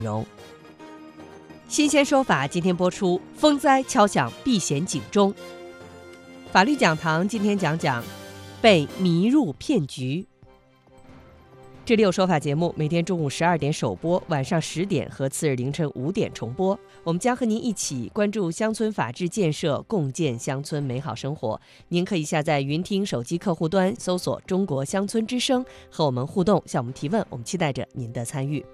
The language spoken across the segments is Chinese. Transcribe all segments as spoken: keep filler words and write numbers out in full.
容。新鲜说法今天播出，风灾敲响避险警钟。法律讲堂今天讲讲被迷入骗局。这里有说法节目，每天中午十二点首播，晚上十点和次日凌晨五点重播。我们将和您一起关注乡村法治建设，共建乡村美好生活。您可以下载云听手机客户端，搜索中国乡村之声，和我们互动，向我们提问，我们期待着您的参与。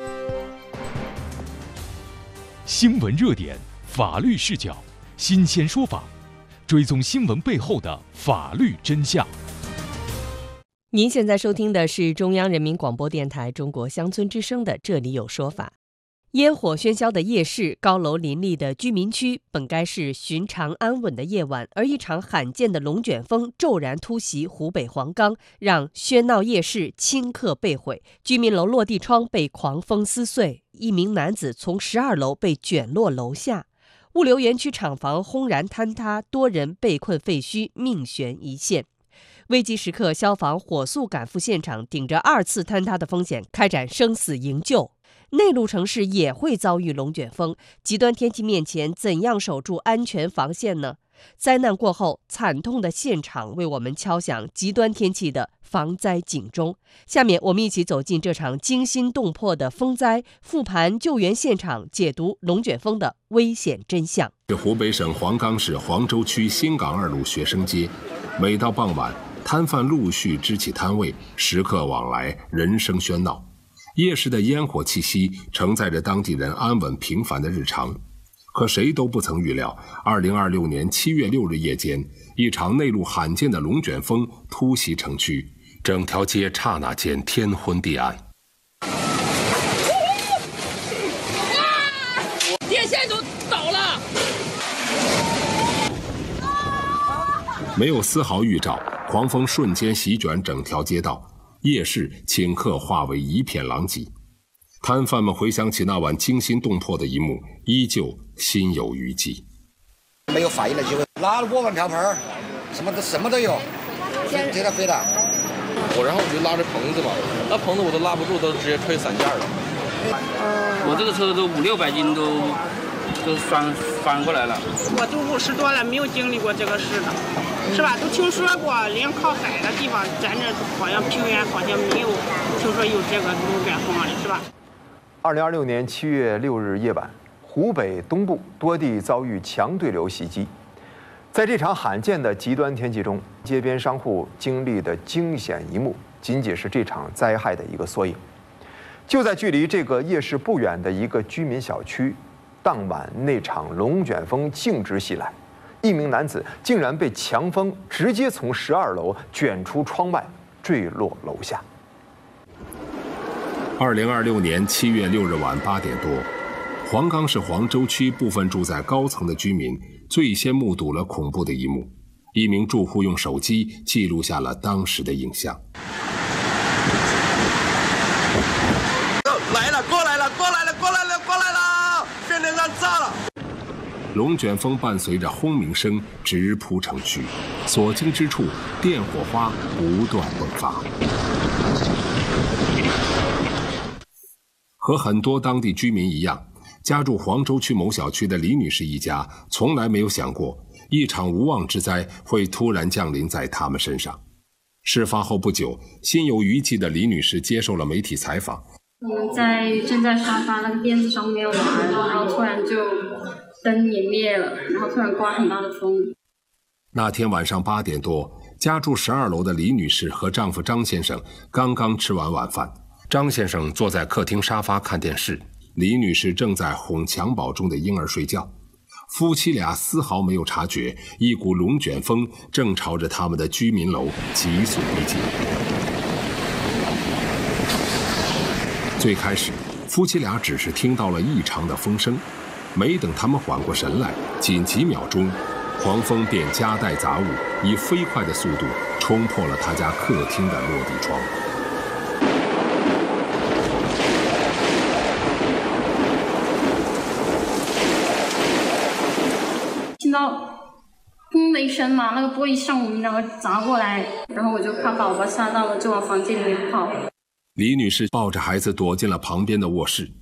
新闻热点，法律视角，新鲜说法，追踪新闻背后的法律真相。 您现在收听的是中央人民广播电台中国乡村之声的《这里有说法》。烟火喧嚣的夜市，高楼林立的居民区，本该是寻常安稳的夜晚，而一场罕见的龙卷风骤然突袭湖北黄冈，让喧闹夜市顷刻被毁，居民楼落地窗被狂风撕碎，一名男子从十二楼被卷落楼下，物流园区厂房轰然坍塌，多人被困废墟，命悬一线。危急时刻，消防火速赶赴现场，顶着二次坍塌的风险，开展生死营救。内陆城市也会遭遇龙卷风，极端天气面前，怎样守住安全防线呢？灾难过后，惨痛的现场为我们敲响极端天气的防灾警钟。下面我们一起走进这场惊心动魄的风灾，复盘救援现场，解读龙卷风的危险真相。 是湖北省黄冈市黄州区新港二路学生街，每到傍晚，摊贩陆续支起摊位，食客往来，人声喧闹。夜市的烟火气息承载着当地人安稳平凡的日常。可谁都不曾预料，二零二六年七月六日夜间，一场内陆罕见的龙卷风突袭城区，整条街刹那间天昏地暗。 电线都倒了！ 没有丝毫预兆，狂风瞬间席卷整条街道，夜市顷刻化为一片狼藉。摊贩们回想起那晚惊心动魄的一幕，依旧心有余悸。 没有反应的机会，拉了锅碗瓢盆，什么都什么都有，接着飞的。 我然后我就拉着棚子嘛，那棚子我都拉不住，都直接吹散架了。 我这个车都五六百斤都都翻翻过来了。 我都五十多了，没有经历过这个事的。是吧？都听说过，连靠海的地方，咱这好像平原好像没有听说有这个龙卷风了，是吧？ 二零二六年七月六日夜晚，湖北东部多地遭遇强对流袭击。在这场罕见的极端天气中，街边商户经历的惊险一幕，仅仅是这场灾害的一个缩影。就在距离这个夜市不远的一个居民小区，当晚那场龙卷风径直袭来。一名男子竟然被强风直接从十二楼卷出窗外，坠落楼下。 二零二六年七月六日晚八点多，黄冈市黄州区部分住在高层的居民最先目睹了恐怖的一幕。一名住户用手机记录下了当时的影像。 来了，过来了，过来了，过来了，过来了！变电站炸了！ 龙卷风伴随着轰鸣声直扑城区，所经之处，电火花不断迸发。和很多当地居民一样，家住黄州区某小区的李女士一家从来没有想过，一场无妄之灾会突然降临在他们身上。事发后不久，心有余悸的李女士接受了媒体采访。 我们在正在沙发那个垫子上面玩，然后突然就灯也灭了，然后突然刮很大的风。 那天晚上八点多，家住十二楼的李女士和丈夫张先生刚刚吃完晚饭。张先生坐在客厅沙发看电视，李女士正在哄襁褓中的婴儿睡觉。夫妻俩丝毫没有察觉，一股龙卷风正朝着他们的居民楼急速逼近。最开始，夫妻俩只是听到了异常的风声，没等他们缓过神来，仅几秒钟，狂风便夹带杂物，以飞快的速度冲破了他家客厅的落地窗。 听到砰的一声嘛，那个玻璃向我们两个砸过来，然后我就怕宝宝吓到了，就往房间里面跑。 李女士抱着孩子躲进了旁边的卧室，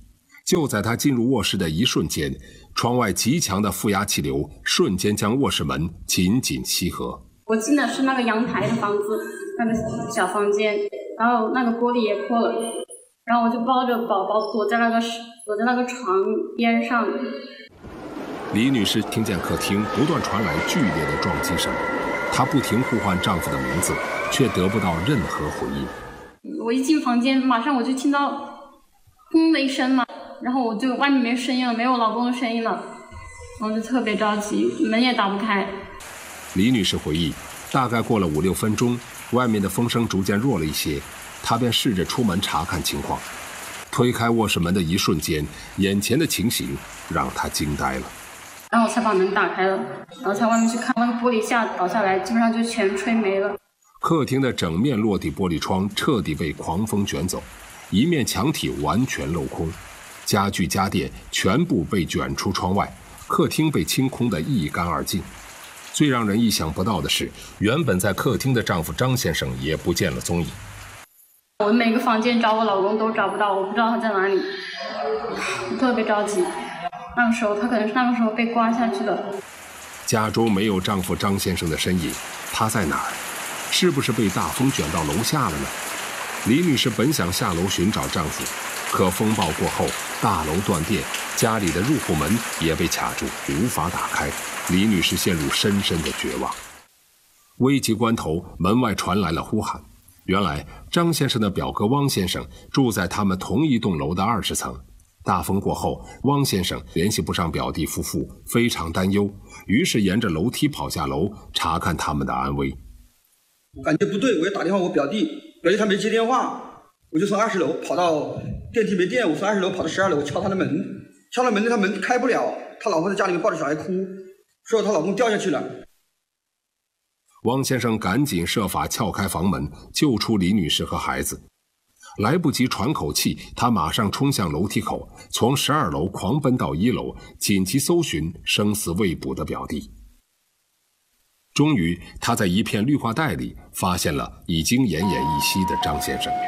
就在他进入卧室的一瞬间，窗外极强的负压气流瞬间将卧室门紧紧吸合。 我进的是那个阳台的房子，那个小房间，然后那个玻璃也破了，然后我就抱着宝宝躲在那个躲在那个床边上。 李女士听见客厅不断传来剧烈的撞击声，她不停呼唤丈夫的名字，却得不到任何回应。 我一进房间，马上我就听到轰的一声嘛，然后我就外面没声音了，没有我老公的声音了，我就特别着急，门也打不开。 李女士回忆，大概过了五六分钟，外面的风声逐渐弱了一些，她便试着出门查看情况。推开卧室门的一瞬间，眼前的情形让她惊呆了。 然后我才把门打开了，然后才外面去看，那个玻璃下倒下来，基本上就全吹没了。 客厅的整面落地玻璃窗彻底被狂风卷走，一面墙体完全镂空，家具家电全部被卷出窗外，客厅被清空得一干二净。最让人意想不到的是，原本在客厅的丈夫张先生也不见了踪影。 我每个房间找我老公都找不到，我不知道他在哪里，我特别着急。那个时候他可能是那个时候被刮下去的。 家中没有丈夫张先生的身影，他在哪儿？是不是被大风卷到楼下了呢？李女士本想下楼寻找丈夫，可风暴过后，大楼断电，家里的入户门也被卡住，无法打开。李女士陷入深深的绝望。危急关头，门外传来了呼喊。原来张先生的表哥汪先生住在他们同一栋楼的二十层。大风过后，汪先生联系不上表弟夫妇，非常担忧，于是沿着楼梯跑下楼，查看他们的安危。 感觉不对，我就打电话我表弟，表弟他没接电话，我就从二十楼跑到电梯没电，我从二十楼跑到十二楼敲他的门，敲了门他门开不了，他老婆在家里面抱着小孩哭，说她老公掉下去了。 汪先生赶紧设法撬开房门，救出李女士和孩子。来不及喘口气，他马上冲向楼梯口，从十二楼狂奔到一楼，紧急搜寻生死未卜的表弟。终于，他在一片绿化带里发现了已经奄奄一息的张先生。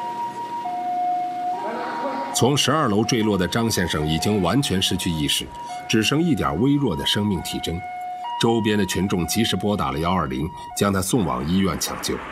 从十二楼坠落的张先生已经完全失去意识，只剩一点微弱的生命体征。周边的群众及时拨打了一二零，将他送往医院抢救。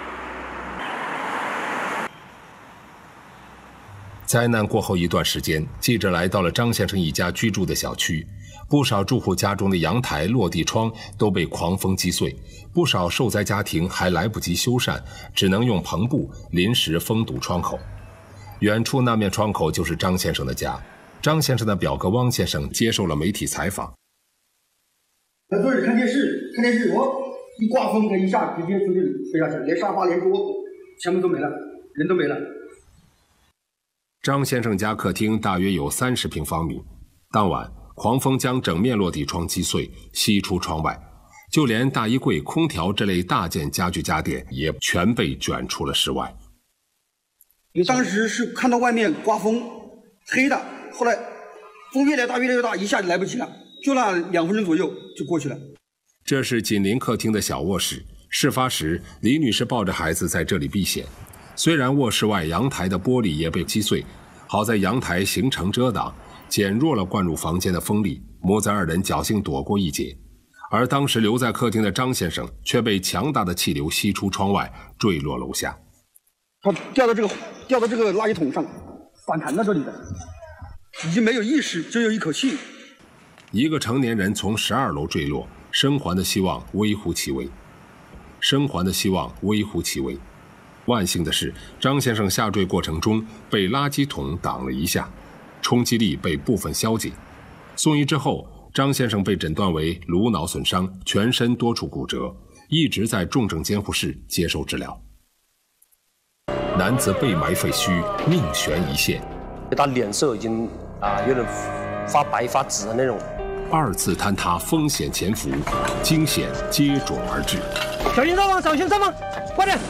灾难过后一段时间，记者来到了张先生一家居住的小区，不少住户家中的阳台、落地窗都被狂风击碎，不少受灾家庭还来不及修缮，只能用篷布临时封堵窗口。远处那面窗口就是张先生的家。张先生的表哥汪先生接受了媒体采访。 在这里看电视，看电视，我一刮风，它一下直接从这里吹下去，连沙发、连桌子全部都没了，人都没了。 张先生家客厅大约有三十平方米，当晚狂风将整面落地窗击碎，吸出窗外，就连大衣柜、空调这类大件家具家电也全被卷出了室外。 当时是看到外面刮风，黑的，后来风越来越大，越来越大，一下就来不及了，就那两分钟左右就过去了。 这是紧邻客厅的小卧室，事发时李女士抱着孩子在这里避险。虽然卧室外阳台的玻璃也被击碎，好在阳台形成遮挡，减弱了灌入房间的风力，母子二人侥幸躲过一劫。而当时留在客厅的张先生却被强大的气流吸出窗外，坠落楼下。 他掉到这个掉到这个垃圾桶上，反弹到这里的，已经没有意识，只有一口气。 一个成年人从十二楼坠落，生还的希望微乎其微。生还的希望微乎其微。万幸的是，张先生下坠过程中被垃圾桶挡了一下，冲击力被部分消解。送医之后，张先生被诊断为颅脑损伤，全身多处骨折，一直在重症监护室接受治疗。男子被埋废墟，命悬一线。 他脸色已经啊有点发白发紫的那种。 二次坍塌风险潜伏，惊险接踵而至。 小心上方，小心上方，快点！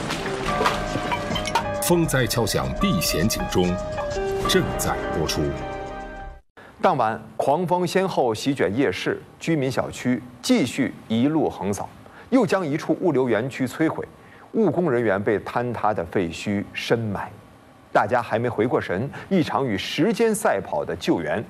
风灾敲响避险警钟，正在播出。 当晚，狂风先后席卷夜市、居民小区，继续一路横扫，又将一处物流园区摧毁，务工人员被坍塌的废墟深埋。 大家还没回过神，一场与时间赛跑的救援